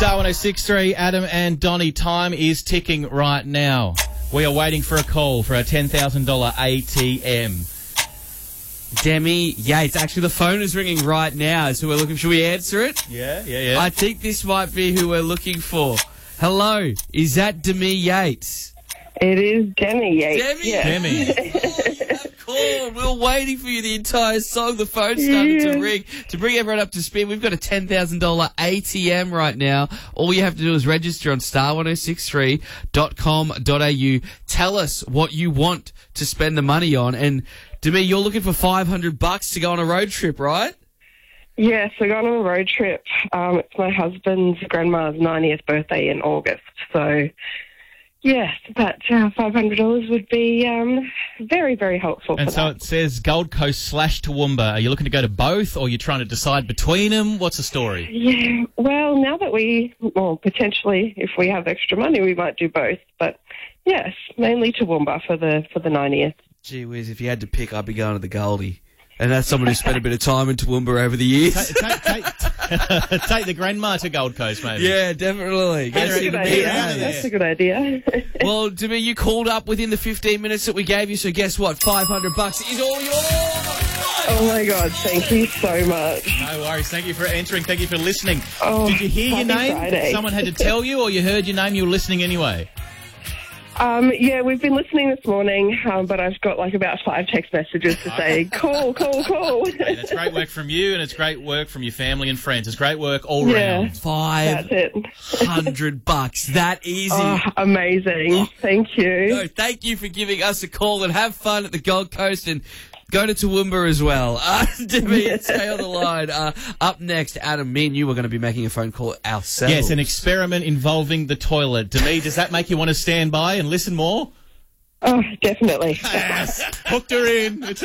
Star 106.3, Adam and Donnie, time is ticking right now. We are waiting for a call for a $10,000 ATM. Demi Yates. Actually, the phone is ringing right now. So we're looking. Should we answer it? Yeah. I think this might be who we're looking for. Hello, is that Demi Yates? It is Demi Yates. Demi? Yeah. Demi. Cool. We were waiting for you the entire song. The phone started to ring. To bring everyone up to speed, we've got a $10,000 ATM right now. All you have to do is register on star1063.com.au. Tell us what you want to spend the money on. And Demi, you're looking for $500 to go on a road trip, right? Yes, we're going on a road trip. It's my husband's grandma's 90th birthday in August. So, yes, that $500 would be very, very helpful And for so that. it says Gold Coast / Toowoomba. Are you looking to go to both, or are you trying to decide between them? What's the story? Yeah, well, now that potentially, if we have extra money, we might do both. But, yes, mainly Toowoomba for the 90th. Gee whiz, if you had to pick, I'd be going to the Goldie. And that's someone who spent a bit of time in Toowoomba over the years. Take the grandma to Gold Coast, maybe. Yeah, definitely. That's a good idea. That's a good idea. Well, Demi, you called up within the 15 minutes that we gave you, so guess what? $500 is all yours! Oh, my God. Thank you so much. No worries. Thank you for entering. Thank you for listening. Oh, Did you hear your happy name? Friday. Someone had to tell you, or you heard your name, you were listening anyway? Yeah, we've been listening this morning, but I've got about 5 text messages to say, call. Hey, that's great work from you, and it's great work from your family and friends. It's great work all Yeah. round. That's it. $500. That easy. Oh, amazing. Thank you. No, thank you for giving us a call, and have fun at the Gold Coast, and go to Toowoomba as well. Demi, stay on the line. Up next, Adam, me and you are going to be making a phone call ourselves. Yes, an experiment involving the toilet. Demi, does that make you want to stand by and listen more? Oh, definitely. Yes. Hooked her in. It's